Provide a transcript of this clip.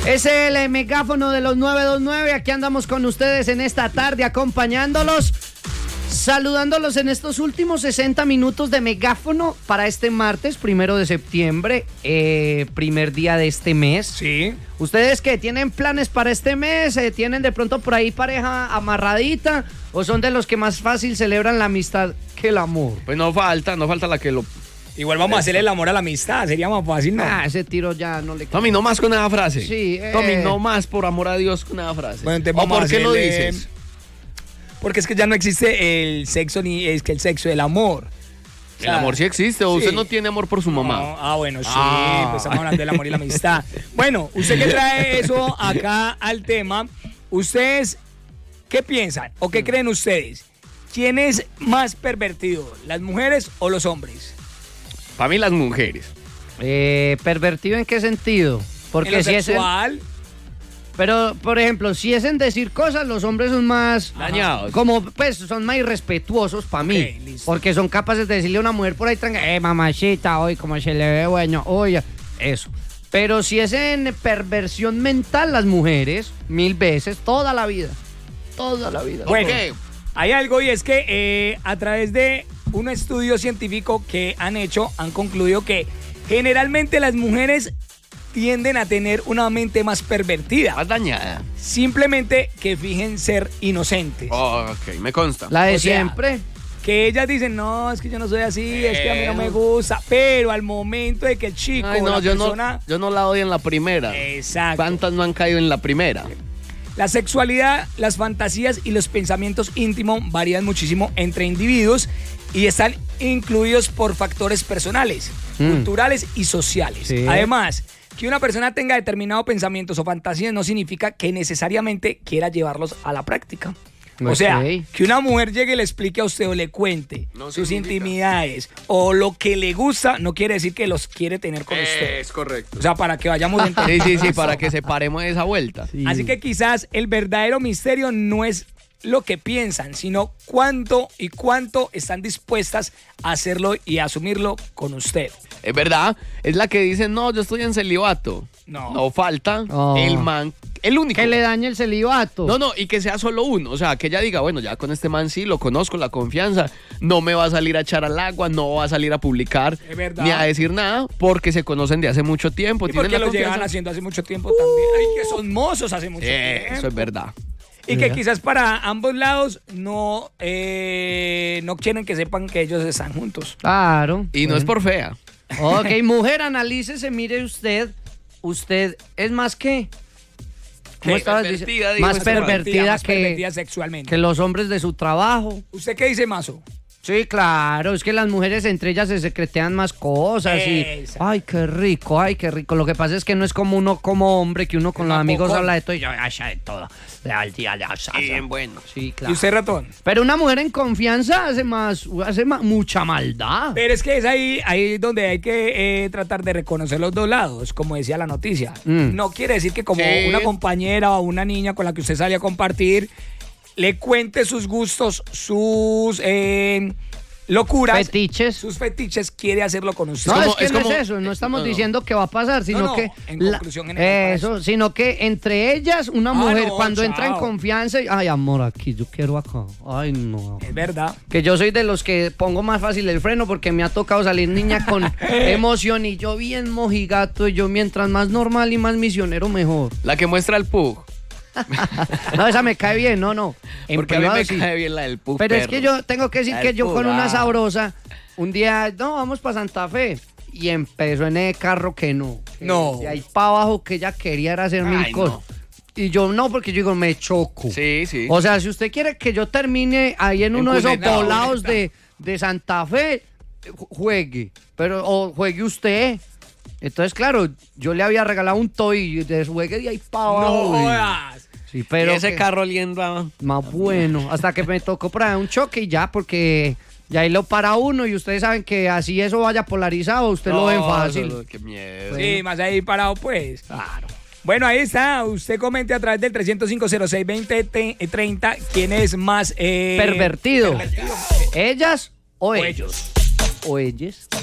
Es el megáfono de los 929. Aquí andamos con ustedes en esta tarde, acompañándolos, saludándolos en estos últimos 60 minutos de megáfono para este martes, 1 de septiembre, primer día de este mes. Sí. ¿Ustedes qué? ¿Tienen planes para este mes? ¿Tienen de pronto por ahí pareja amarradita? ¿O son de los que más fácil celebran la amistad que el amor? Pues no falta la que lo... Igual vamos a hacer el amor a la amistad, sería más fácil, ¿no? Ese tiro ya no le... Tommy, no más con esa frase. Sí. Tommy, no más, por amor a Dios, con esa frase. Bueno, ¿O por qué lo dices? Porque es que ya no existe el sexo ni es que el sexo, el amor. O sea, el amor sí existe, o sí. usted no tiene amor por su mamá. No, bueno, sí, pues estamos hablando del amor y la amistad. Bueno, usted que trae eso acá al tema, ¿ustedes qué piensan o qué creen ustedes? ¿Quién es más pervertido, las mujeres o los hombres? Para mí las mujeres. ¿Pervertido en qué sentido? Porque ¿En lo si sexual? Pero, por ejemplo, si es en decir cosas, los hombres son más... dañados. Como, pues, son más irrespetuosos para mí. Listo. Porque son capaces de decirle a una mujer por ahí, mamachita, hoy como se le ve bueno, oye, eso. Pero si es en perversión mental, las mujeres, 1000 veces, toda la vida. Toda la vida. Bueno, ¿Qué? hay algo y es que a través de un estudio científico que han concluido que generalmente las mujeres tienden a tener una mente más pervertida. Más dañada. Simplemente que fijen ser inocentes. Oh, ok, me consta. La de o sea, siempre. Que ellas dicen, no, es que yo no soy así, es que a mí no me gusta. Pero al momento de que el chico Ay, o no, la yo persona... no la doy en la primera. Exacto. ¿Cuántas no han caído en la primera? La sexualidad, las fantasías y los pensamientos íntimos varían muchísimo entre individuos y están incluidos por factores personales, culturales y sociales. Sí. Además, que una persona tenga determinados pensamientos o fantasías no significa que necesariamente quiera llevarlos a la práctica. O sea, que una mujer llegue y le explique a usted o le cuente sus intimidades o lo que le gusta, no quiere decir que los quiere tener con usted. Es correcto. O sea, para que vayamos entendiendo. Sí, para que separemos de esa vuelta. Sí. Así que quizás el verdadero misterio no es lo que piensan, sino cuánto están dispuestas a hacerlo y a asumirlo con usted. Es verdad, es la que dice, no, yo estoy en celibato. No. Falta Oh. el man, el único. Que le dañe el celibato. No, y que sea solo uno. O sea, que ella diga, bueno, ya con este man sí, lo conozco, la confianza. No me va a salir a echar al agua, no va a salir a publicar, Es verdad. ni a decir nada, porque se conocen de hace mucho tiempo. Y tienen porque la lo llevan confianza. haciendo hace mucho tiempo también. Ay, que son mozos hace mucho tiempo. Eso es verdad. Y que quizás para ambos lados no quieren que sepan que ellos están juntos. Claro. Y no es por fea. Ok, mujer, analícese, mire usted. Usted es más que... ¿Cómo estabas pervertida, diciendo? digo, Más más pervertida más pervertida sexualmente. que los hombres de su trabajo. ¿Usted qué dice, Mazo? Sí, claro, es que las mujeres entre ellas se secretean más cosas y... Exacto. Ay, qué rico, ay, qué rico. Lo que pasa es que no es como uno como hombre, que uno con los amigos Tampoco. habla de todo y yo, ay, ya de todo. Al día, ya, Bien bueno. Sí, claro. ¿Y usted, ratón? Pero una mujer en confianza hace mucha maldad. Pero es que es ahí donde hay que tratar de reconocer los dos lados, como decía la noticia. No quiere decir que como Sí. una compañera o una niña con la que usted sale a compartir, le cuente sus gustos, sus locuras, Fetiches. sus fetiches, quiere hacerlo con usted. No, como- es que es no como- es eso, no estamos no. diciendo que va a pasar, sino No, que... en conclusión general para eso, sino que entre ellas, una mujer no, cuando entra en chao. confianza y... Ay, amor, aquí, yo quiero acá. Ay, no. Es verdad. Que yo soy de los que pongo más fácil el freno porque me ha tocado salir niña con emoción y yo bien mojigato y yo mientras más normal y más misionero mejor. La que muestra el pug. No, esa me cae bien, no. En Porque a mí privado me sí. cae bien la del pug. Pero es perro. que yo tengo que decir La que del yo pug, con una ah. sabrosa, un día, no, vamos para Santa Fe. Y empezó en el carro que no. No. De ahí para abajo que ella quería era hacer mil Ay, cosas. Y yo no, porque yo digo, me choco. Sí, sí. O sea, si usted quiere que yo termine ahí en uno de esos Enculentado, poblados de Santa Fe, juegue. Pero, o juegue usted. Entonces, claro, yo le había regalado un toy y de juegue de ahí para No abajo. jodas. Sí, pero y ese que- carro oliendo a... más bueno. Hasta que me tocó por ahí un choque y ya, porque ya ahí lo para uno y ustedes saben que así eso vaya polarizado, usted lo ven fácil. Qué miedo. Sí, más ahí parado, pues. Claro. Bueno, ahí está. Usted comente a través del 305-06-2030 quién es más Pervertido. ¿Ellas o o ellos? ellos. ¿O ellas?